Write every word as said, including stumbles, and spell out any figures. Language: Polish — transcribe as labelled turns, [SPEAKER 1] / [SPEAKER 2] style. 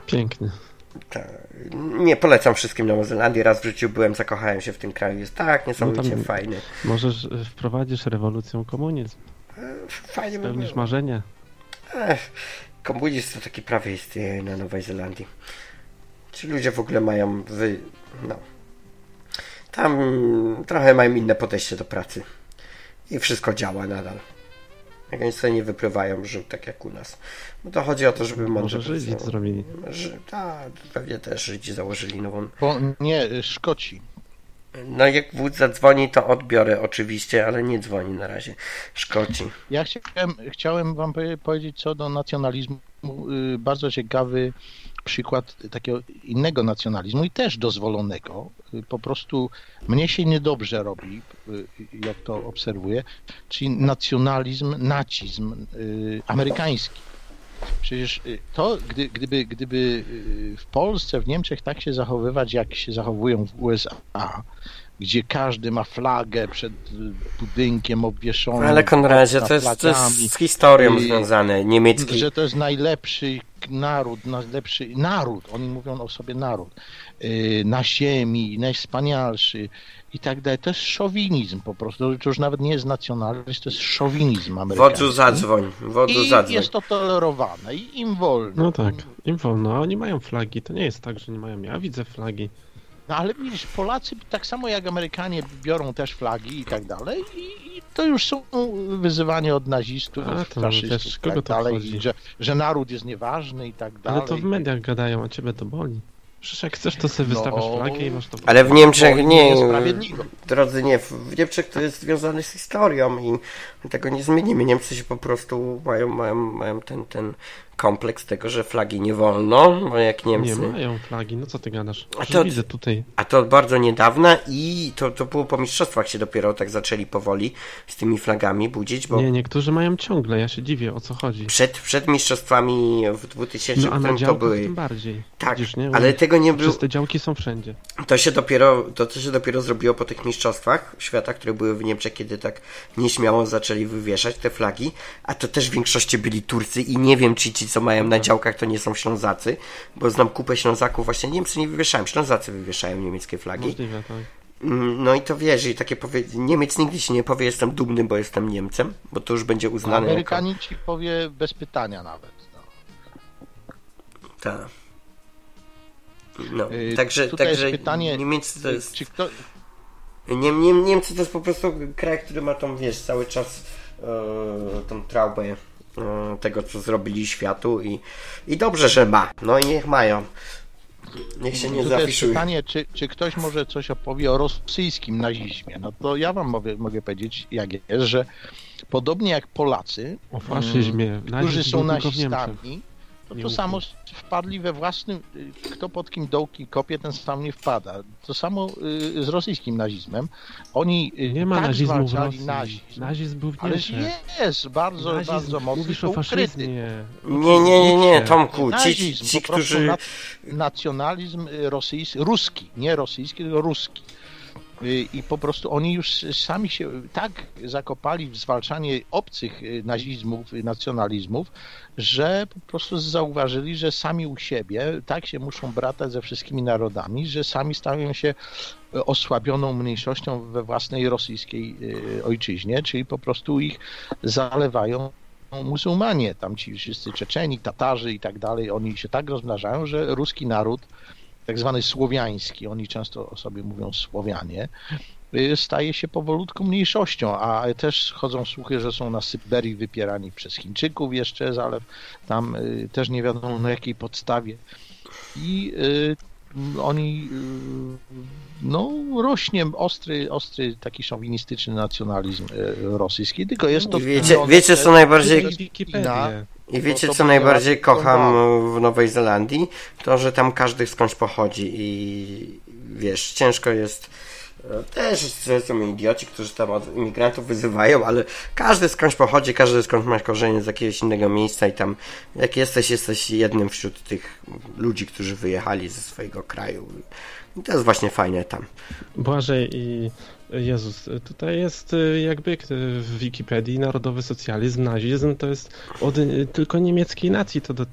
[SPEAKER 1] Pięknie.
[SPEAKER 2] Ta, nie polecam wszystkim Nową Zelandię. Raz w życiu byłem, zakochałem się w tym kraju. Jest tak niesamowicie no tam fajny.
[SPEAKER 1] Możesz wprowadzisz rewolucję komunizm.
[SPEAKER 2] Fajnie
[SPEAKER 1] spełnisz by marzenie.
[SPEAKER 2] Ech, komunizm to taki prawie istnieje na Nowej Zelandii. Ci ludzie w ogóle mają wy... no... Tam trochę mają inne podejście do pracy. I wszystko działa nadal. Jak oni sobie nie wypływają żył tak jak u nas. Bo to chodzi o to, żeby mądrze...
[SPEAKER 1] Może Żydzi to zrobili.
[SPEAKER 2] Tak, pewnie też Żydzi założyli nową...
[SPEAKER 3] Bo nie, Szkoci.
[SPEAKER 2] No jak wódz zadzwoni, to odbiorę oczywiście, ale nie dzwoni na razie. Szkoci.
[SPEAKER 3] Ja chciałem, chciałem wam powiedzieć co do nacjonalizmu. Bardzo ciekawy przykład takiego innego nacjonalizmu i też dozwolonego. Po prostu mnie się niedobrze robi, jak to obserwuję, czyli nacjonalizm, nacizm amerykański. Przecież to, gdy, gdyby, gdyby w Polsce, w Niemczech tak się zachowywać, jak się zachowują w U S A, gdzie każdy ma flagę przed budynkiem obwieszoną.
[SPEAKER 2] Ale Konradzie, to jest, to jest z historią związane, niemiecki.
[SPEAKER 3] Że to jest najlepszy naród, najlepszy naród, oni mówią o sobie naród, na ziemi, najwspanialszy i tak dalej. To jest szowinizm po prostu, to już nawet nie jest nacjonalizm, to jest szowinizm amerykański.
[SPEAKER 2] Wodzu zadzwoń, wodzu
[SPEAKER 3] I
[SPEAKER 2] zadzwoń.
[SPEAKER 3] jest to tolerowane i im wolno.
[SPEAKER 1] No tak, im wolno, a oni mają flagi, to nie jest tak, że nie mają, ja widzę flagi.
[SPEAKER 3] No ale widzisz, Polacy tak samo jak Amerykanie biorą też flagi i tak dalej i, i to już są wyzywanie od nazistów,
[SPEAKER 1] a, to
[SPEAKER 3] faszystów
[SPEAKER 1] też,
[SPEAKER 3] i
[SPEAKER 1] kogo
[SPEAKER 3] tak dalej,
[SPEAKER 1] chodzi?
[SPEAKER 3] I że, że naród jest nieważny i tak dalej.
[SPEAKER 1] Ale to w mediach gadają, a ciebie to boli. Przecież jak chcesz, to sobie wystawiasz
[SPEAKER 3] no,
[SPEAKER 1] flagę i masz to...
[SPEAKER 2] Ale w Niemczech nie,
[SPEAKER 3] niesprawiedliwe.
[SPEAKER 2] Drodzy, nie, w Niemczech to jest związane z historią i tego nie zmienimy. Niemcy się po prostu mają, mają, mają ten, ten kompleks tego, że flagi nie wolno, bo jak Niemcy...
[SPEAKER 1] Nie mają flagi, no co ty gadasz?
[SPEAKER 2] A to,
[SPEAKER 1] widzę tutaj.
[SPEAKER 2] A to od bardzo niedawna i to, to było po mistrzostwach się dopiero tak zaczęli powoli z tymi flagami budzić, bo...
[SPEAKER 1] Nie, niektórzy mają ciągle, ja się dziwię, o co chodzi.
[SPEAKER 2] Przed, przed mistrzostwami w dwutysięcznym
[SPEAKER 1] no, a na
[SPEAKER 2] to były...
[SPEAKER 1] tym bardziej.
[SPEAKER 2] Tak,
[SPEAKER 1] widzisz, nie?
[SPEAKER 2] ale tego nie było...
[SPEAKER 1] Te działki są wszędzie.
[SPEAKER 2] To się dopiero, to, to się dopiero zrobiło po tych mistrzostwach świata, które były w Niemczech, kiedy tak nieśmiało zaczęli wywieszać te flagi, a to też w większości byli Turcy i nie wiem, czy ci, co mają na działkach, to nie są Ślązacy, bo znam kupę Ślązaków, właśnie Niemcy nie wywieszają, Ślązacy wywieszają niemieckie flagi.
[SPEAKER 1] Możliwe, tak.
[SPEAKER 2] No i to wiesz, i takie powie... Niemiec nigdy się nie powie, jestem dumny, bo jestem Niemcem, bo to już będzie uznane.
[SPEAKER 3] Amerykanin
[SPEAKER 2] jako...
[SPEAKER 3] ci powie bez pytania nawet. No.
[SPEAKER 2] Tak. No,
[SPEAKER 3] yy,
[SPEAKER 2] także, także
[SPEAKER 3] pytanie,
[SPEAKER 2] Niemiec to jest...
[SPEAKER 3] Czy kto...
[SPEAKER 2] Nie, nie, Niemcy to jest po prostu kraj, który ma tą, wiesz, cały czas e, tą traubę e, tego, co zrobili światu i, i dobrze, że ma. No i niech mają. Niech się nie
[SPEAKER 3] Tutaj
[SPEAKER 2] zafiszuje.
[SPEAKER 3] jest pytanie, czy, czy ktoś może coś opowie o rosyjskim nazizmie. No to ja wam mogę, mogę powiedzieć, jak jest, że podobnie jak Polacy,
[SPEAKER 1] o faszyzmie,
[SPEAKER 3] którzy są nazistami, to to samo wpadli we własnym, kto pod kim dołki kopie, ten sam nie wpada. To samo z rosyjskim nazizmem. Oni
[SPEAKER 1] nie ma
[SPEAKER 3] tak
[SPEAKER 1] nazizmu w
[SPEAKER 3] zwalczali
[SPEAKER 1] Rosji.
[SPEAKER 3] nazizm.
[SPEAKER 1] Nazizm był w
[SPEAKER 3] Ale
[SPEAKER 1] Niemczech.
[SPEAKER 3] jest bardzo,
[SPEAKER 1] nazizm,
[SPEAKER 3] bardzo mocny.
[SPEAKER 1] Mówisz o faszyzmie.
[SPEAKER 2] Nie, nie, nie, nie, Tomku. Ci,
[SPEAKER 3] nazizm,
[SPEAKER 2] ci
[SPEAKER 3] po prostu
[SPEAKER 2] którzy...
[SPEAKER 3] na, nacjonalizm rosyjski, ruski, nie rosyjski, tylko ruski. I po prostu oni już sami się tak zakopali w zwalczanie obcych nazizmów, nacjonalizmów, że po prostu zauważyli, że sami u siebie tak się muszą bratać ze wszystkimi narodami, że sami stają się osłabioną mniejszością we własnej rosyjskiej ojczyźnie, czyli po prostu ich zalewają muzułmanie, tam ci wszyscy Czeczeni, Tatarzy i tak dalej, oni się tak rozmnażają, że ruski naród, tak zwany słowiański, oni często o sobie mówią Słowianie, staje się powolutku mniejszością, a też chodzą słuchy, że są na Syberii wypierani przez Chińczyków jeszcze, zalew tam też nie wiadomo na jakiej podstawie. I y, oni, y, no rośnie ostry, ostry taki szowinistyczny nacjonalizm y, rosyjski, tylko jest to...
[SPEAKER 2] Wiecie, wiecie co najbardziej...
[SPEAKER 1] Wikipedia.
[SPEAKER 2] I wiecie, co najbardziej kocham w Nowej Zelandii? To, że tam każdy skądś pochodzi i wiesz, ciężko jest... Też są idioci, którzy tam od imigrantów wyzywają, ale każdy skądś pochodzi, każdy skądś ma korzenie z jakiegoś innego miejsca i tam jak jesteś, jesteś jednym wśród tych ludzi, którzy wyjechali ze swojego kraju. I to jest właśnie fajne tam.
[SPEAKER 1] Błażej i Jezus, tutaj jest jakby w Wikipedii narodowy socjalizm, nazizm to jest od tylko niemieckiej nacji to